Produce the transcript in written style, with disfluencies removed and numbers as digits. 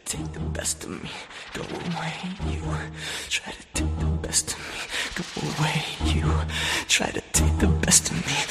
take the best of me, go away, you. Try to take the best of me, go away, you. Try to take the best of me.